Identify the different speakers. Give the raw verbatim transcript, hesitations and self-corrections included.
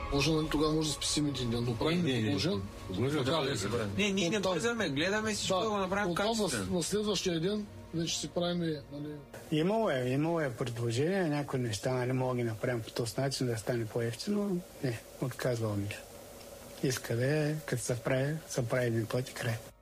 Speaker 1: Може да тогава може да спасим един ден, но правим предложен.
Speaker 2: Не, ние не бързаме, гледаме всичко да го направим качествено.
Speaker 1: На следващия ден вече си правим, нали...
Speaker 3: Имало е, имало е предложение, някои неща, нали, мога да ги направим по този начин да стане по-ефтино. Не, отказвам ми. Иска да е, като се прави, се прави един път и край.